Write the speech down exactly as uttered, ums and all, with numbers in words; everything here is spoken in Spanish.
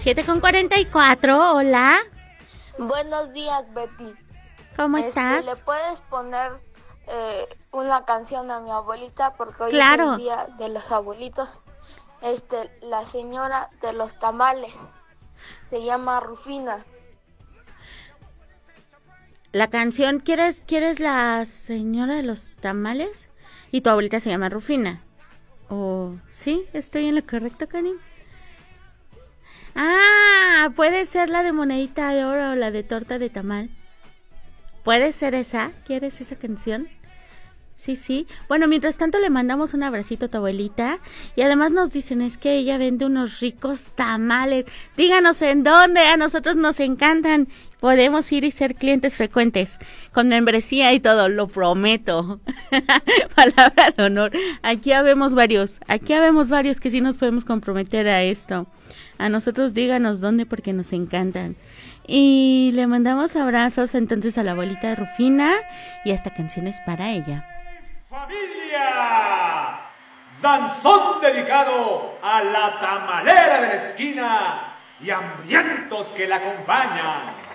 siete con cuarenta y cuatro, hola. Buenos días, Betty. ¿Cómo Este, estás? ¿Le puedes poner eh, una canción a mi abuelita? Porque hoy Claro. es el día de los abuelitos. Este, la señora de los tamales. Se llama Rufina. La canción, ¿quieres, ¿quieres la señora de los tamales? Y tu abuelita se llama Rufina. ¿O sí? ¿Estoy en lo correcto, Karin? Ah, puede ser la de monedita de oro o la de torta de tamal. ¿Puede ser esa? ¿Quieres esa canción? Sí, sí. Bueno, mientras tanto le mandamos un abracito a tu abuelita. Y además nos dicen, es que ella vende unos ricos tamales. Díganos en dónde, a nosotros nos encantan. Podemos ir y ser clientes frecuentes. Con membresía y todo, lo prometo. Palabra de honor. Aquí habemos varios. Aquí habemos varios que sí nos podemos comprometer a esto. A nosotros díganos dónde porque nos encantan. Y le mandamos abrazos entonces a la abuelita de Rufina. Y esta canción es para ella. ¡Familia! Danzón dedicado a la tamalera de la esquina y hambrientos que la acompañan.